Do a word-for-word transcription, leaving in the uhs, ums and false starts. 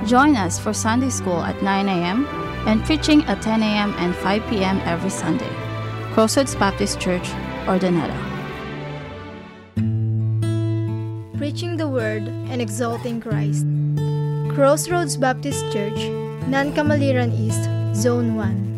Join us for Sunday School at nine a.m. and preaching at ten a.m. and five p.m. every Sunday. Crossroads Baptist Church, Ordoneta. Preaching the Word and exalting Christ. Crossroads Baptist Church, Nancamaliran East, Zone one.